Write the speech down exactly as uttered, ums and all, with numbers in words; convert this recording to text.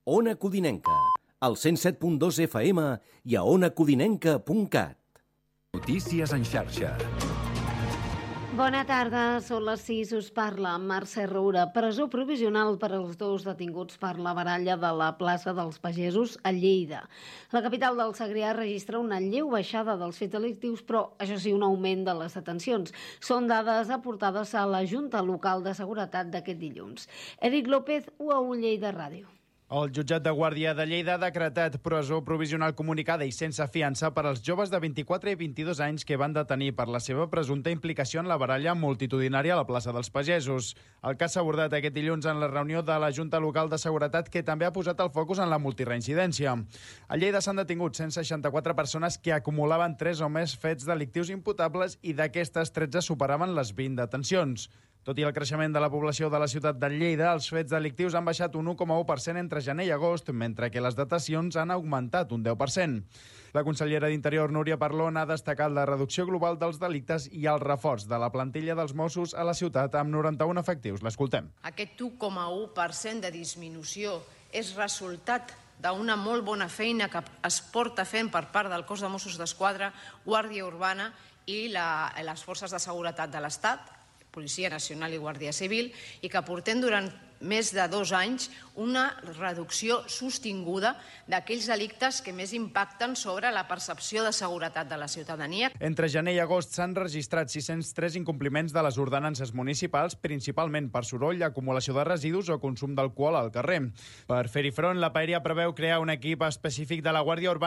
Ona Codinenca, al cent set punt dos F M i a ona codinenca punt cat. Notícies en xarxa. Bona tarda, són les sis, us parla Mercè Roura. Presó provisional per als dos detinguts per la baralla de la plaça dels Pagesos a Lleida. La capital del Segrià registra una lleu baixada dels fets delictius, però això sí, un augment de les detencions. Són dades aportades a la Junta Local de Seguretat d'aquest dilluns. Eric López, U A U Lleida Ràdio. El jutjat de Guàrdia de Lleida ha decretat presó provisional comunicada i sense fiança per als joves de vint-i-quatre i vint-i-dos anys que van detenir per la seva presumpta implicació en la baralla multitudinària a la plaça dels Pagesos. El cas s'ha abordat aquest dilluns en la reunió de la Junta Local de Seguretat, que també ha posat el focus en la multireincidència. A Lleida s'han detingut cent seixanta-quatre persones que acumulaven tres o més fets delictius imputables i d'aquestes tretze superaven les vint detencions. Tot i el creixement de la població de la ciutat de Lleida, els fets delictius han baixat un u coma u per cent entre gener i agost, mentre que les detencions han augmentat un deu per cent. La consellera d'Interior, Núria Parlon, ha destacat la reducció global dels delictes i el reforç de la plantilla dels Mossos a la ciutat amb noranta-un efectius. L'escoltem. Aquest u coma u per cent de disminució és resultat d'una molt bona feina que es porta fent per part del cos de Mossos d'Esquadra, Guàrdia Urbana i la, les forces de seguretat de l'Estat, Policia Nacional i Guàrdia Civil, i que portem durant més de dos anys una reducció sostinguda d'aquells delictes que més impacten sobre la percepció de seguretat de la ciutadania. Entre gener i agost s'han registrat sis-cents tres incompliments de les ordenances municipals, principalment per soroll, acumulació de residus o consum d'alcohol al carrer. Per fer-hi front, la Paeria preveu crear un equip específic de la Guàrdia Urbana